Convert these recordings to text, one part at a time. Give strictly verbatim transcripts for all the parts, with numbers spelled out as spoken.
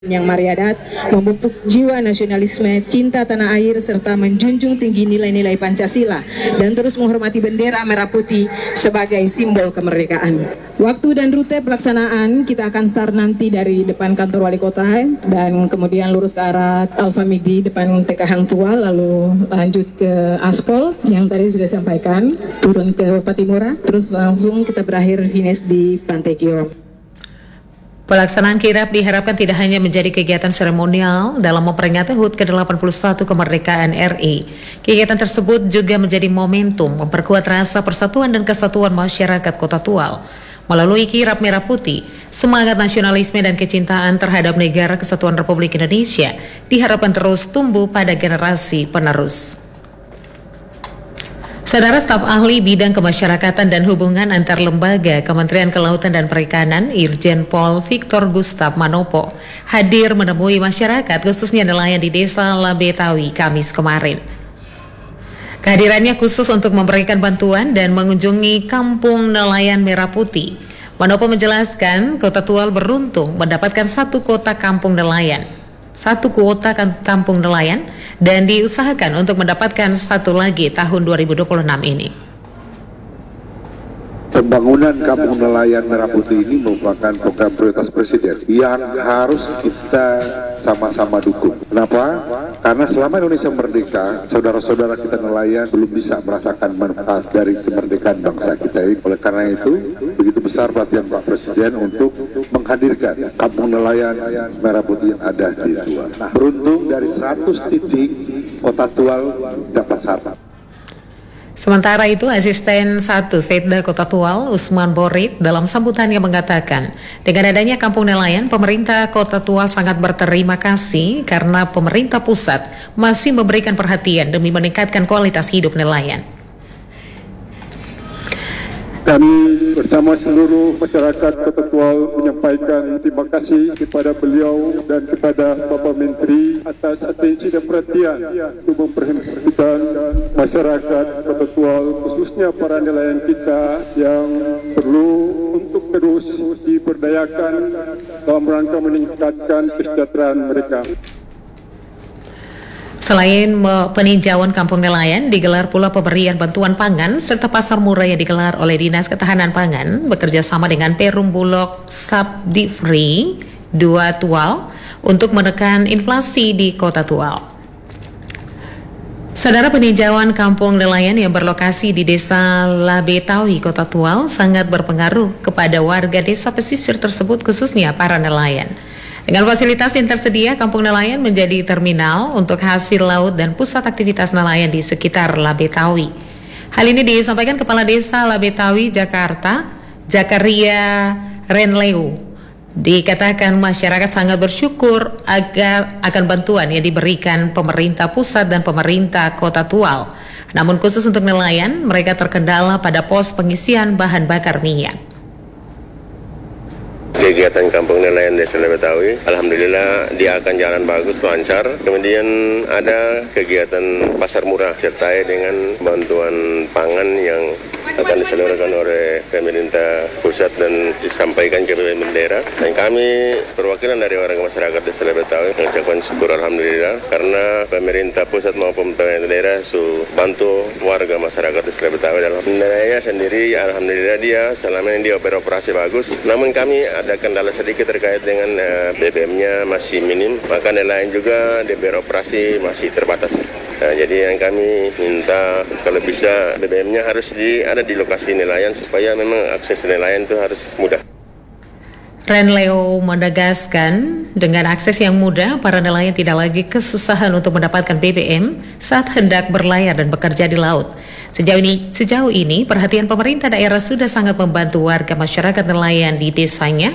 yang mariadat, memupuk jiwa nasionalisme, cinta tanah air, serta menjunjung tinggi nilai-nilai Pancasila dan terus menghormati bendera merah putih sebagai simbol kemerdekaan. Waktu dan rute pelaksanaan kita akan start nanti dari depan kantor wali kota dan kemudian lurus ke arah Alfamidi depan T K Hang Tua, lalu lanjut ke Aspol yang tadi sudah disampaikan, turun ke Patimura, terus langsung kita berakhir finish di Pantai Kiom. Pelaksanaan kirap diharapkan tidak hanya menjadi kegiatan seremonial dalam memperingati H U T ke delapan puluh satu kemerdekaan R I. Kegiatan tersebut juga menjadi momentum memperkuat rasa persatuan dan kesatuan masyarakat Kota Tual. Melalui kirap merah putih, semangat nasionalisme dan kecintaan terhadap negara kesatuan Republik Indonesia diharapkan terus tumbuh pada generasi penerus. Saudara staf ahli bidang kemasyarakatan dan hubungan antar lembaga Kementerian Kelautan dan Perikanan Irjen Pol Victor Gustaf Manopo hadir menemui masyarakat khususnya nelayan di Desa Labetawi Kamis kemarin. Kehadirannya khusus untuk memberikan bantuan dan mengunjungi Kampung Nelayan Merah Putih. Manopo menjelaskan Kota Tual beruntung mendapatkan satu kota kampung nelayan, satu kuota kampung nelayan, dan diusahakan untuk mendapatkan satu lagi tahun dua ribu dua puluh enam ini. Pembangunan Kampung Nelayan Merah Putih ini merupakan program prioritas Presiden yang harus kita sama-sama dukung. Kenapa? Karena selama Indonesia merdeka, saudara-saudara kita nelayan belum bisa merasakan manfaat dari kemerdekaan bangsa kita ini. Oleh karena itu, begitu besar perhatian Pak Presiden untuk menghadirkan Kampung Nelayan Merah Putih yang ada di Tual. Nah, beruntung dari seratus titik Kota Tual dapat satu. Sementara itu, Asisten satu Setda Kota Tual, Usman Borit, dalam sambutannya mengatakan, dengan adanya Kampung Nelayan, pemerintah Kota Tual sangat berterima kasih karena pemerintah pusat masih memberikan perhatian demi meningkatkan kualitas hidup nelayan. Kami bersama seluruh masyarakat Kota Tual menyampaikan terima kasih kepada beliau dan kepada Bapak Menteri atas atensi dan perhatian untuk memperhatikan masyarakat Kota Tual, khususnya para nelayan kita yang perlu untuk terus diberdayakan dalam rangka meningkatkan kesejahteraan mereka. Selain peninjauan kampung nelayan, digelar pula pemberian bantuan pangan serta pasar murah yang digelar oleh Dinas Ketahanan Pangan bekerja sama dengan Perum Bulog Subdivri dua Tual untuk menekan inflasi di Kota Tual. Saudara, peninjauan kampung nelayan yang berlokasi di Desa Labetawi, Kota Tual sangat berpengaruh kepada warga desa pesisir tersebut, khususnya para nelayan. Dengan fasilitas yang tersedia, Kampung Nelayan menjadi terminal untuk hasil laut dan pusat aktivitas nelayan di sekitar Labetawi. Hal ini disampaikan Kepala Desa Labetawi, Jakarta, Zakaria Renleu. Dikatakan masyarakat sangat bersyukur agar akan bantuan yang diberikan pemerintah pusat dan pemerintah Kota Tual. Namun khusus untuk nelayan, mereka terkendala pada pos pengisian bahan bakar minyak. Kegiatan Kampung Nelayan Desa Labetawi, alhamdulillah dia akan jalan bagus, lancar. Kemudian ada kegiatan pasar murah sertai dengan bantuan pangan yang akan diselenggarakan oleh pemerintah pusat dan disampaikan ke pemerintah daerah. Dan kami perwakilan dari warga masyarakat Desa Labetawi mengucapkan syukur alhamdulillah karena pemerintah pusat maupun pemerintah daerah su bantu warga masyarakat Desa Labetawi dalam nilainya sendiri. Alhamdulillah dia selama ini dia beroperasi bagus. Namun kami ada kendala sedikit terkait dengan uh, B B M-nya masih minim, maka nelayan juga di beroperasi masih terbatas. Nah, jadi yang kami minta kalau bisa B B M-nya harus di, ada di lokasi nelayan supaya memang akses nelayan itu harus mudah. Renleo menegaskan dengan akses yang mudah, para nelayan tidak lagi kesusahan untuk mendapatkan B B M saat hendak berlayar dan bekerja di laut. Sejauh ini, sejauh ini perhatian pemerintah daerah sudah sangat membantu warga masyarakat nelayan di desanya.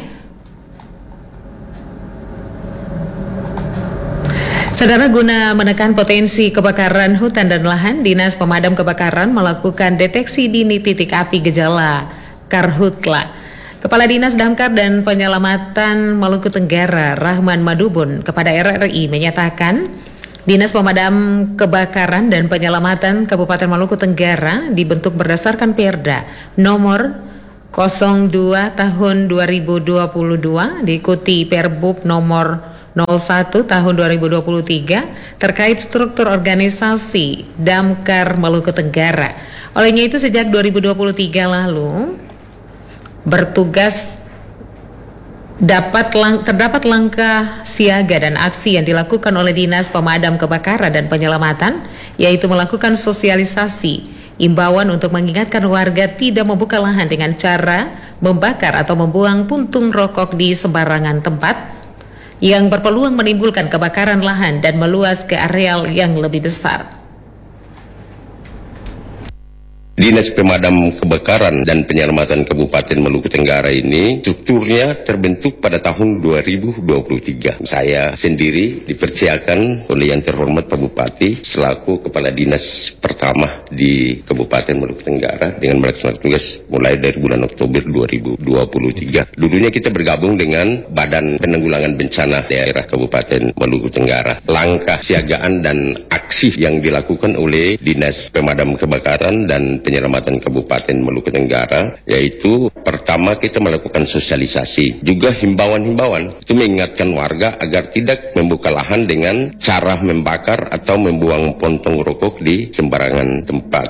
Saudara, guna menekan potensi kebakaran hutan dan lahan, Dinas Pemadam Kebakaran melakukan deteksi dini titik api gejala Karhutla. Kepala Dinas Damkar dan Penyelamatan Maluku Tenggara, Rahman Madubun, kepada R R I menyatakan, Dinas Pemadam Kebakaran dan Penyelamatan Kabupaten Maluku Tenggara dibentuk berdasarkan Perda nomor nol dua tahun dua ribu dua puluh dua, diikuti Perbub nomor nol satu tahun dua ribu dua puluh tiga terkait struktur organisasi Damkar Maluku Tenggara. Olehnya itu sejak dua ribu dua puluh tiga lalu bertugas dapat lang, terdapat langkah siaga dan aksi yang dilakukan oleh Dinas Pemadam Kebakaran dan Penyelamatan, yaitu melakukan sosialisasi, imbauan untuk mengingatkan warga tidak membuka lahan dengan cara membakar atau membuang puntung rokok di sembarangan tempat yang berpeluang menimbulkan kebakaran lahan dan meluas ke areal yang lebih besar. Dinas Pemadam Kebakaran dan Penyelamatan Kabupaten Maluku Tenggara ini strukturnya terbentuk pada tahun dua ribu dua puluh tiga. Saya sendiri dipercayakan oleh yang terhormat Pak Bupati selaku Kepala Dinas pertama di Kabupaten Maluku Tenggara dengan melaksanakan tugas mulai dari bulan Oktober dua ribu dua puluh tiga. Dulunya kita bergabung dengan Badan Penanggulangan Bencana Daerah Kabupaten Maluku Tenggara. Langkah siagaan dan aksi yang dilakukan oleh Dinas Pemadam Kebakaran dan Penyelamatan Kabupaten Maluku Tenggara, yaitu pertama kita melakukan sosialisasi, juga himbauan-himbauan itu mengingatkan warga agar tidak membuka lahan dengan cara membakar atau membuang pontong rokok di sembarangan tempat.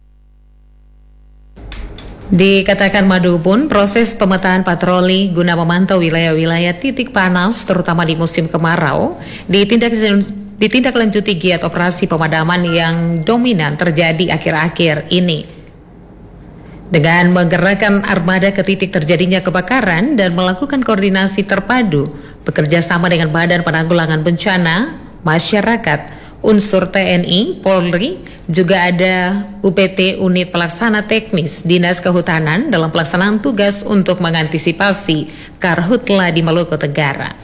Dikatakan Madu pun, proses pemetaan patroli guna memantau wilayah-wilayah titik panas terutama di musim kemarau ditindak ditindaklanjuti giat operasi pemadaman yang dominan terjadi akhir-akhir ini. Dengan menggerakkan armada ke titik terjadinya kebakaran dan melakukan koordinasi terpadu, bekerja sama dengan Badan Penanggulangan Bencana, masyarakat, unsur T N I, Polri, juga ada U P T Unit Pelaksana Teknis Dinas Kehutanan dalam pelaksanaan tugas untuk mengantisipasi karhutla di Maluku Tenggara.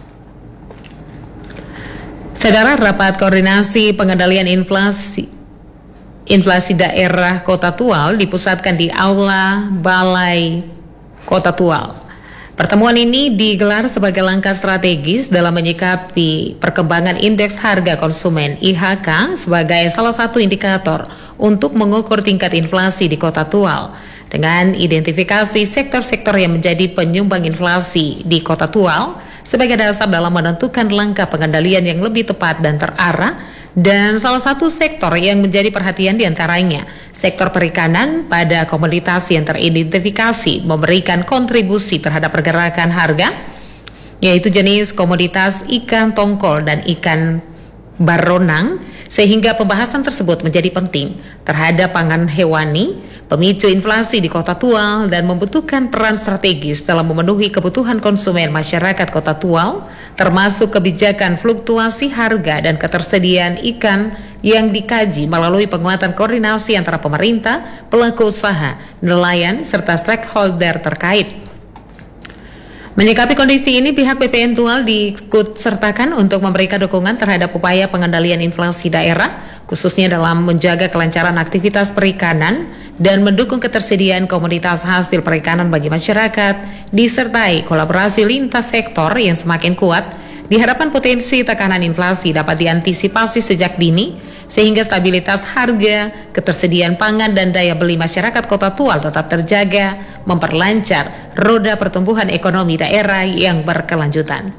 Saudara, rapat koordinasi pengendalian inflasi inflasi daerah Kota Tual dipusatkan di Aula Balai Kota Tual. Pertemuan ini digelar sebagai langkah strategis dalam menyikapi perkembangan indeks harga konsumen I H K sebagai salah satu indikator untuk mengukur tingkat inflasi di Kota Tual, dengan identifikasi sektor-sektor yang menjadi penyumbang inflasi di Kota Tual sebagai dasar dalam menentukan langkah pengendalian yang lebih tepat dan terarah. Dan salah satu sektor yang menjadi perhatian diantaranya sektor perikanan pada komoditas yang teridentifikasi memberikan kontribusi terhadap pergerakan harga, yaitu jenis komoditas ikan tongkol dan ikan baronang, sehingga pembahasan tersebut menjadi penting terhadap pangan hewani, pemicu inflasi di Kota Tual, dan membutuhkan peran strategis dalam memenuhi kebutuhan konsumen masyarakat Kota Tual, termasuk kebijakan fluktuasi harga dan ketersediaan ikan yang dikaji melalui penguatan koordinasi antara pemerintah, pelaku usaha, nelayan, serta stakeholder terkait. Menyikapi kondisi ini, pihak B P N Tual diikut sertakan untuk memberikan dukungan terhadap upaya pengendalian inflasi daerah, khususnya dalam menjaga kelancaran aktivitas perikanan dan mendukung ketersediaan komoditas hasil perikanan bagi masyarakat, disertai kolaborasi lintas sektor yang semakin kuat. Diharapkan potensi tekanan inflasi dapat diantisipasi sejak dini, sehingga stabilitas harga, ketersediaan pangan, dan daya beli masyarakat Kota Tual tetap terjaga, memperlancar roda pertumbuhan ekonomi daerah yang berkelanjutan.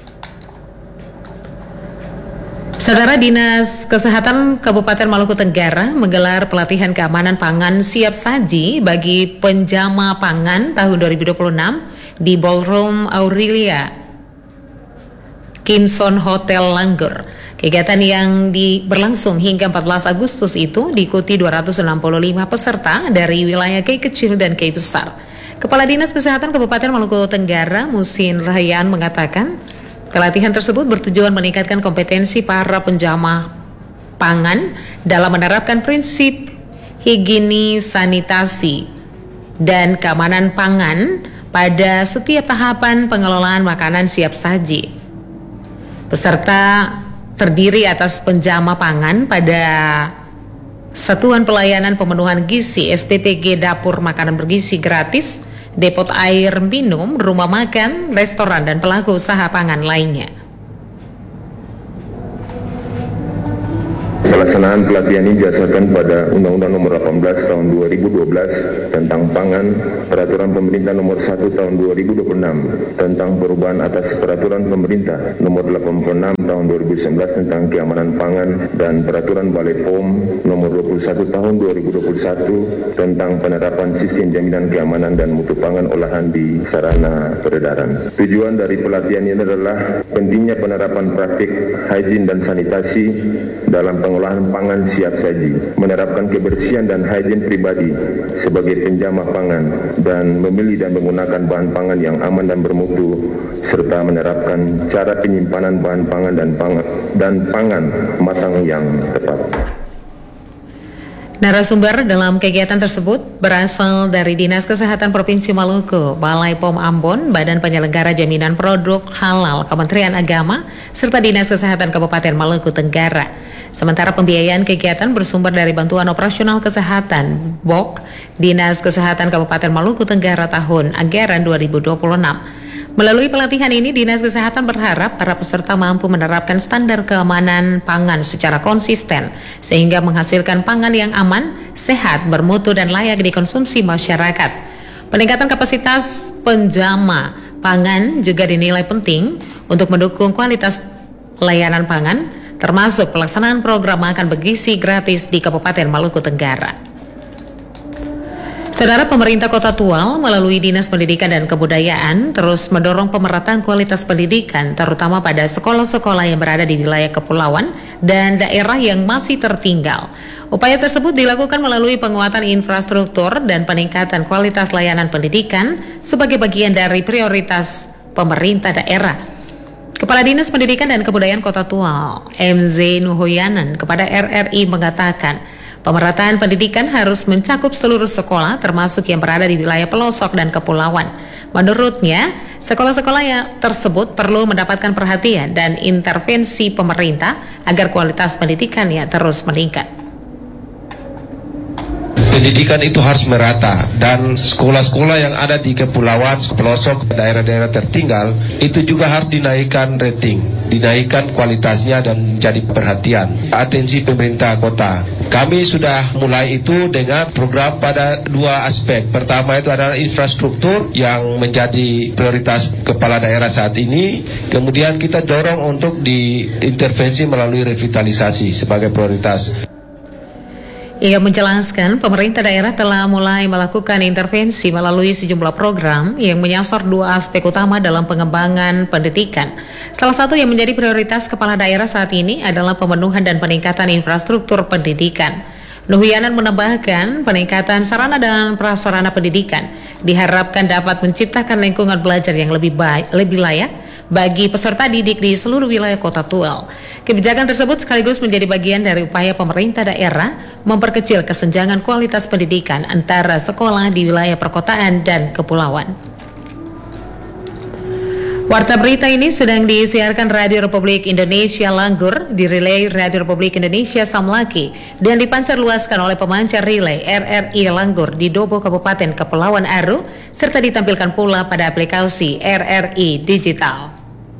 Saudara, Dinas Kesehatan Kabupaten Maluku Tenggara menggelar pelatihan keamanan pangan siap saji bagi penjama pangan tahun dua ribu dua puluh enam di Ballroom Aurelia Kimson Hotel Langgur. Kegiatan yang di, berlangsung hingga empat belas Agustus itu diikuti dua ratus enam puluh lima peserta dari wilayah K kecil dan K besar. Kepala Dinas Kesehatan Kabupaten Maluku Tenggara, Musin Rahayan, mengatakan pelatihan tersebut bertujuan meningkatkan kompetensi para penjamah pangan dalam menerapkan prinsip higienis sanitasi dan keamanan pangan pada setiap tahapan pengelolaan makanan siap saji. Peserta terdiri atas penjama pangan pada Satuan Pelayanan Pemenuhan Gizi S P P G Dapur Makanan Bergizi Gratis, depot air minum, rumah makan, restoran, dan pelaku usaha pangan lainnya. Pelaksanaan Pelaksanaan pelatihan ini didasarkan pada Undang-Undang Nomor delapan belas Tahun dua ribu dua belas tentang Pangan, Peraturan Pemerintah Nomor satu Tahun dua ribu dua puluh enam tentang perubahan atas Peraturan Pemerintah Nomor delapan puluh enam Tahun dua ribu sembilan belas tentang Keamanan Pangan dan Peraturan Balai P O M Nomor dua puluh satu Tahun dua ribu dua puluh satu tentang penerapan sistem jaminan keamanan dan mutu pangan olahan di sarana peredaran. Tujuan dari pelatihan ini adalah pentingnya penerapan praktik hygiene dan sanitasi dalam pengolahan pangan siap saji, menerapkan kebersihan dan hygiene pribadi sebagai penjamah pangan, dan memilih dan menggunakan bahan pangan yang aman dan bermutu, serta menerapkan cara penyimpanan bahan pangan dan pangan, dan pangan matang yang tepat. Narasumber dalam kegiatan tersebut berasal dari Dinas Kesehatan Provinsi Maluku, Balai P O M Ambon, Badan Penyelenggara Jaminan Produk Halal Kementerian Agama, serta Dinas Kesehatan Kabupaten Maluku Tenggara. Sementara pembiayaan kegiatan bersumber dari Bantuan Operasional Kesehatan B O K Dinas Kesehatan Kabupaten Maluku Tenggara tahun anggaran dua ribu dua puluh enam. Melalui pelatihan ini, Dinas Kesehatan berharap para peserta mampu menerapkan standar keamanan pangan secara konsisten, sehingga menghasilkan pangan yang aman, sehat, bermutu, dan layak dikonsumsi masyarakat. Peningkatan kapasitas penjama pangan juga dinilai penting untuk mendukung kualitas layanan pangan, termasuk pelaksanaan program makan bergizi gratis di Kabupaten Maluku Tenggara. Saudara, pemerintah Kota Tual melalui Dinas Pendidikan dan Kebudayaan terus mendorong pemerataan kualitas pendidikan, terutama pada sekolah-sekolah yang berada di wilayah kepulauan dan daerah yang masih tertinggal. Upaya tersebut dilakukan melalui penguatan infrastruktur dan peningkatan kualitas layanan pendidikan sebagai bagian dari prioritas pemerintah daerah. Kepala Dinas Pendidikan dan Kebudayaan Kota Tual, M Z Nuhoyanan, kepada R R I mengatakan, pemerataan pendidikan harus mencakup seluruh sekolah, termasuk yang berada di wilayah pelosok dan kepulauan. Menurutnya, sekolah-sekolah yang tersebut perlu mendapatkan perhatian dan intervensi pemerintah agar kualitas pendidikannya terus meningkat. Pendidikan itu harus merata, dan sekolah-sekolah yang ada di kepulauan, pelosok, daerah-daerah tertinggal itu juga harus dinaikkan rating, dinaikkan kualitasnya dan jadi perhatian atensi pemerintah kota. Kami sudah mulai itu dengan program pada dua aspek. Pertama itu adalah infrastruktur yang menjadi prioritas kepala daerah saat ini. Kemudian kita dorong untuk diintervensi melalui revitalisasi sebagai prioritas. Ia menjelaskan pemerintah daerah telah mulai melakukan intervensi melalui sejumlah program yang menyasar dua aspek utama dalam pengembangan pendidikan. Salah satu yang menjadi prioritas kepala daerah saat ini adalah pemenuhan dan peningkatan infrastruktur pendidikan. Nuhyanan menambahkan peningkatan sarana dan prasarana pendidikan diharapkan dapat menciptakan lingkungan belajar yang lebih baik, lebih layak bagi peserta didik di seluruh wilayah Kota Tual. Kebijakan tersebut sekaligus menjadi bagian dari upaya pemerintah daerah memperkecil kesenjangan kualitas pendidikan antara sekolah di wilayah perkotaan dan kepulauan. Warta berita ini sedang disiarkan Radio Republik Indonesia Langgur, direlay Radio Republik Indonesia Samlaki, dan dipancarluaskan oleh pemancar relay R R I Langgur di Dobo Kabupaten Kepulauan Aru, serta ditampilkan pula pada aplikasi R R I Digital.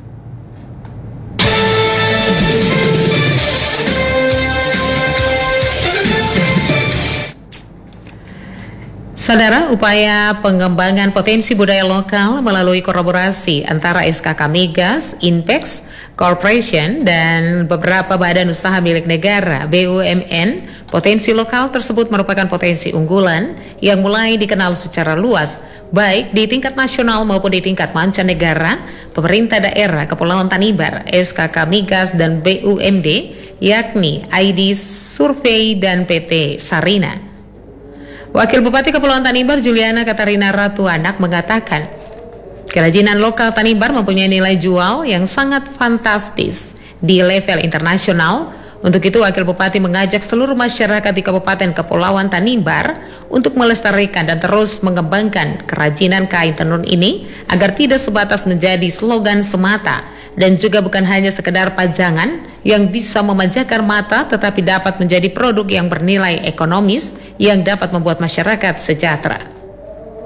Saudara, upaya pengembangan potensi budaya lokal melalui kolaborasi antara S K K Migas, Inpex Corporation, dan beberapa badan usaha milik negara B U M N, potensi lokal tersebut merupakan potensi unggulan yang mulai dikenal secara luas, baik di tingkat nasional maupun di tingkat mancanegara. Pemerintah daerah Kepulauan Tanimbar, S K K Migas, dan B U M D, yakni I D Survey dan P T Sarina. Wakil Bupati Kepulauan Tanimbar Juliana Katarina Ratu Anak mengatakan, kerajinan lokal Tanimbar mempunyai nilai jual yang sangat fantastis di level internasional. Untuk itu, Wakil Bupati mengajak seluruh masyarakat di Kabupaten Kepulauan Tanimbar untuk melestarikan dan terus mengembangkan kerajinan kain tenun ini agar tidak sebatas menjadi slogan semata dan juga bukan hanya sekedar pajangan yang bisa memanjakan mata, tetapi dapat menjadi produk yang bernilai ekonomis yang dapat membuat masyarakat sejahtera.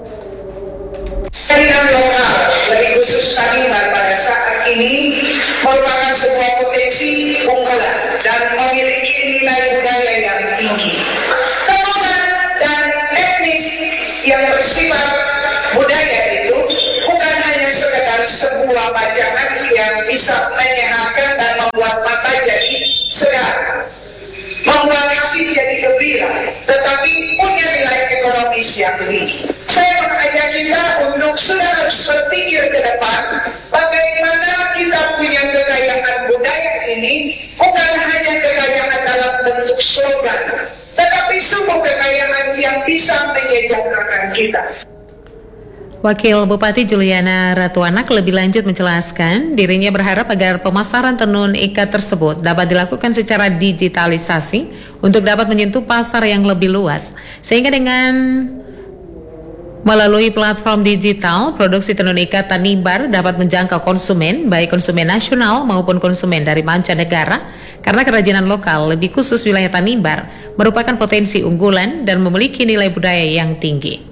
Kerajinan lokal, lebih khusus Tanimbar pada saat ini merupakan sebuah potensi unggulan dan memiliki nilai budaya yang tinggi. Kemudian dan etnis yang bersifat budaya itu bukan hanya sekedar sebuah pajangan yang bisa menyehatkan dan membuat mata jadi segar, membuat hati jadi gembira, tetapi punya nilai ekonomis yang tinggi. Saya mengajak kita untuk sudah harus berpikir ke depan bagaimana kita punya kekayaan budaya ini bukan hanya kekayaan dalam bentuk slogan, tetapi sungguh kekayaan yang bisa menyejahterakan kita. Wakil Bupati Juliana Ratuanak lebih lanjut menjelaskan dirinya berharap agar pemasaran tenun ikat tersebut dapat dilakukan secara digitalisasi untuk dapat menyentuh pasar yang lebih luas, sehingga dengan melalui platform digital, produksi tenun ikat Tanibar dapat menjangkau konsumen, baik konsumen nasional maupun konsumen dari mancanegara, karena kerajinan lokal, lebih khusus wilayah Tanibar, merupakan potensi unggulan dan memiliki nilai budaya yang tinggi.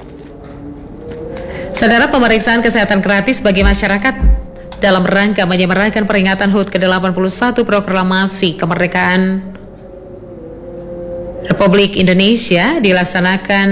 Saudara, pemeriksaan kesehatan gratis bagi masyarakat dalam rangka menyemarakan peringatan H U T ke delapan puluh satu Proklamasi Kemerdekaan Republik Indonesia dilaksanakan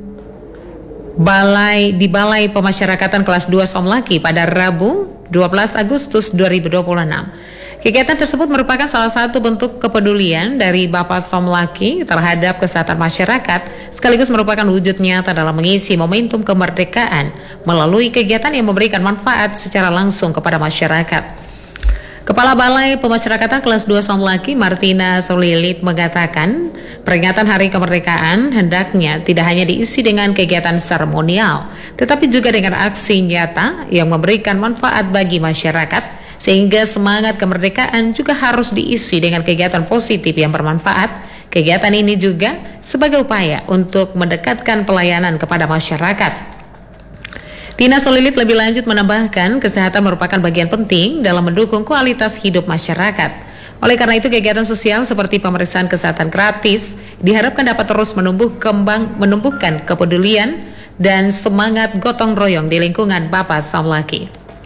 Balai di Balai Pemasyarakatan kelas dua Somlaki pada Rabu dua belas Agustus dua ribu dua puluh enam. Kegiatan tersebut merupakan salah satu bentuk kepedulian dari Bapak Somlaki terhadap kesehatan masyarakat, sekaligus merupakan wujud nyata dalam mengisi momentum kemerdekaan melalui kegiatan yang memberikan manfaat secara langsung kepada masyarakat. Kepala Balai Pemasyarakatan kelas dua Somlaki, Martina Solilit, mengatakan peringatan Hari Kemerdekaan hendaknya tidak hanya diisi dengan kegiatan seremonial, tetapi juga dengan aksi nyata yang memberikan manfaat bagi masyarakat, sehingga semangat kemerdekaan juga harus diisi dengan kegiatan positif yang bermanfaat. Kegiatan ini juga sebagai upaya untuk mendekatkan pelayanan kepada masyarakat. Tina Solilit lebih lanjut menambahkan, kesehatan merupakan bagian penting dalam mendukung kualitas hidup masyarakat. Oleh karena itu, kegiatan sosial seperti pemeriksaan kesehatan gratis diharapkan dapat terus menumbuh kembang, menumbuhkan kepedulian dan semangat gotong royong di lingkungan Bapak Somlaki.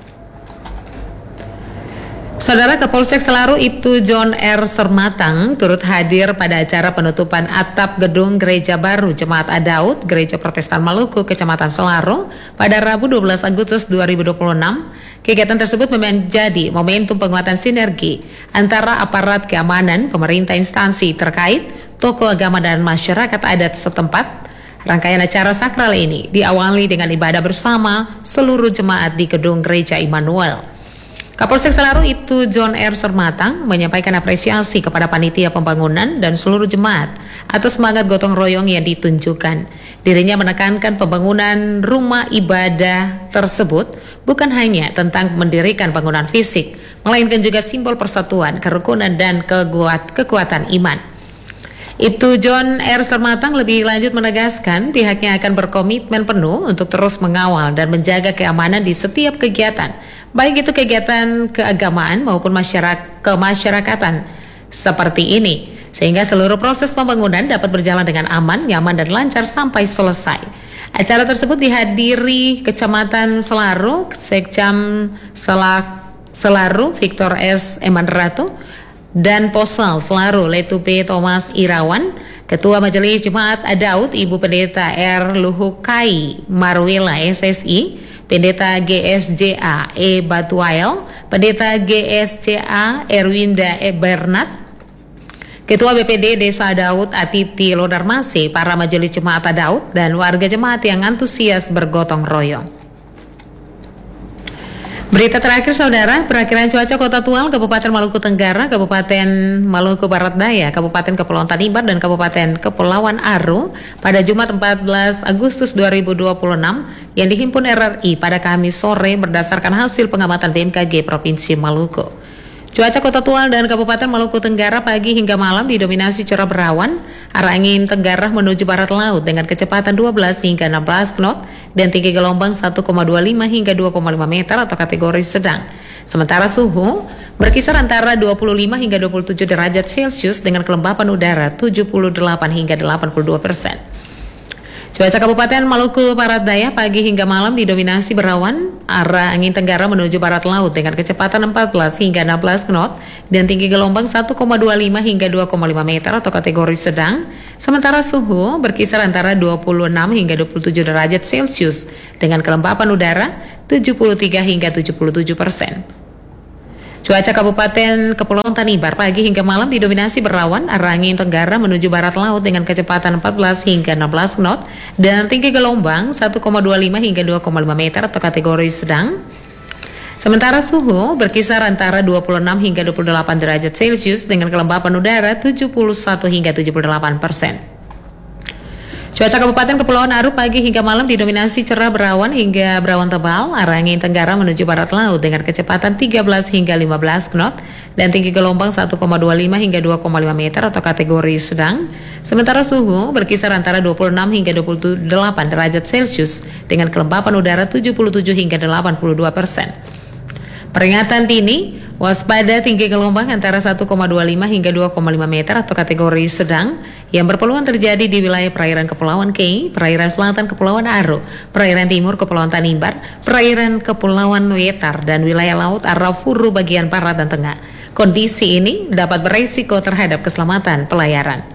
Saudara, Kapolsek Selaru Ibtu John R. Sermatang turut hadir pada acara penutupan atap gedung Gereja Baru Jemaat Adaud Gereja Protestan Maluku, Kecamatan Selaru pada Rabu dua belas Agustus dua ribu dua puluh enam. Kegiatan tersebut menjadi momentum penguatan sinergi antara aparat keamanan, pemerintah instansi terkait, tokoh agama dan masyarakat adat setempat. Rangkaian acara sakral ini diawali dengan ibadah bersama seluruh jemaat di gedung Gereja Immanuel. Kapolsek Selaru Ibtu John R. Sermatang menyampaikan apresiasi kepada panitia pembangunan dan seluruh jemaat atas semangat gotong royong yang ditunjukkan. Dirinya menekankan pembangunan rumah ibadah tersebut bukan hanya tentang mendirikan bangunan fisik, melainkan juga simbol persatuan, kerukunan, dan kekuat, kekuatan iman. Ibtu John R. Sermatang lebih lanjut menegaskan pihaknya akan berkomitmen penuh untuk terus mengawal dan menjaga keamanan di setiap kegiatan, baik itu kegiatan keagamaan maupun masyarakat kemasyarakatan seperti ini, sehingga seluruh proses pembangunan dapat berjalan dengan aman, nyaman, dan lancar sampai selesai. Acara tersebut dihadiri Kecamatan Selaru, Sekcam Selaru Victor S. Emanratu, dan Posal Selaru Letupe Thomas Irawan, Ketua Majelis Jemaat Adaud Ibu Pendeta R. Luhukai Marwela S S I, Pendeta G S J A E Batuael, Pendeta G S C A Erwinda E Bernat, Ketua B P D Desa Adaud Atiti Lodarmase, para majelis jemaat Adaud, dan warga jemaat yang antusias bergotong royong. Berita terakhir, saudara, perakiraan cuaca Kota Tual, Kabupaten Maluku Tenggara, Kabupaten Maluku Barat Daya, Kabupaten Kepulauan Tanibar, dan Kabupaten Kepulauan Aru pada Jumat empat belas Agustus dua ribu dua puluh enam yang dihimpun R R I pada Kamis sore berdasarkan hasil pengamatan B M K G Provinsi Maluku. Cuaca Kota Tual dan Kabupaten Maluku Tenggara pagi hingga malam didominasi cerah berawan, arah angin tenggara menuju barat laut dengan kecepatan dua belas hingga enam belas knot dan tinggi gelombang satu koma dua lima hingga dua koma lima meter atau kategori sedang. Sementara suhu berkisar antara dua puluh lima hingga dua puluh tujuh derajat Celcius dengan kelembapan udara tujuh puluh delapan hingga delapan puluh dua persen. Cuaca Kabupaten Maluku Barat Daya pagi hingga malam didominasi berawan, arah angin tenggara menuju barat laut dengan kecepatan empat belas hingga enam belas knot dan tinggi gelombang satu koma dua lima hingga dua koma lima meter atau kategori sedang. Sementara suhu berkisar antara dua puluh enam hingga dua puluh tujuh derajat Celcius dengan kelembapan udara tujuh puluh tiga hingga tujuh puluh tujuh persen. Cuaca Kabupaten Kepulauan Tanimbar pagi hingga malam didominasi berawan, arah angin tenggara menuju barat laut dengan kecepatan empat belas hingga enam belas knot dan tinggi gelombang satu koma dua lima hingga dua koma lima meter atau kategori sedang. Sementara suhu berkisar antara dua puluh enam hingga dua puluh delapan derajat Celcius dengan kelembapan udara tujuh puluh satu hingga tujuh puluh delapan persen. Cuaca Kabupaten Kepulauan Aru pagi hingga malam didominasi cerah berawan hingga berawan tebal, arah angin tenggara menuju barat laut dengan kecepatan tiga belas hingga lima belas knot dan tinggi gelombang satu koma dua lima hingga dua koma lima meter atau kategori sedang. Sementara suhu berkisar antara dua puluh enam hingga dua puluh delapan derajat Celcius dengan kelembapan udara tujuh puluh tujuh hingga delapan puluh dua persen. Peringatan dini, waspada tinggi gelombang antara satu koma dua lima hingga dua koma lima meter atau kategori sedang yang berpeluang terjadi di wilayah perairan Kepulauan Kei, perairan selatan Kepulauan Aru, perairan timur Kepulauan Tanimbar, perairan Kepulauan Wetar, dan wilayah laut Arafuru bagian barat dan tengah. Kondisi ini dapat beresiko terhadap keselamatan pelayaran.